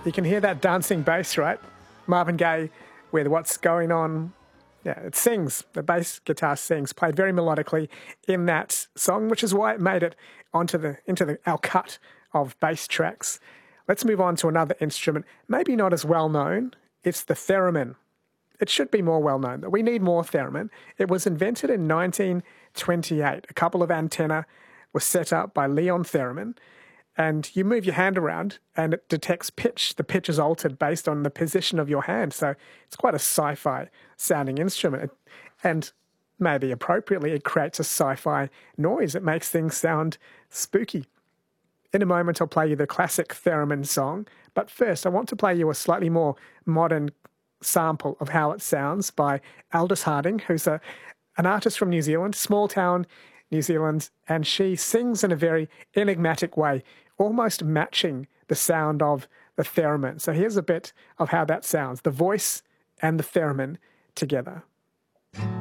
You can hear that dancing bass, right? Marvin Gaye with What's Going On. Yeah, it sings. The bass guitar sings, played very melodically in that song, which is why it made it into our cut of bass tracks. Let's move on to another instrument, maybe not as well known. It's the theremin. It should be more well known, but we need more theremin. It was invented in 1928. A couple of antennae were set up by Leon Theremin, and you move your hand around and it detects pitch. The pitch is altered based on the position of your hand. So it's quite a sci-fi sounding instrument. And maybe appropriately, it creates a sci-fi noise. It makes things sound spooky. In a moment, I'll play you the classic theremin song. But first, I want to play you a slightly more modern sample of how it sounds by Aldous Harding, who's an artist from New Zealand, small town New Zealand, and she sings in a very enigmatic way, almost matching the sound of the theremin. So here's a bit of how that sounds, the voice and the theremin together.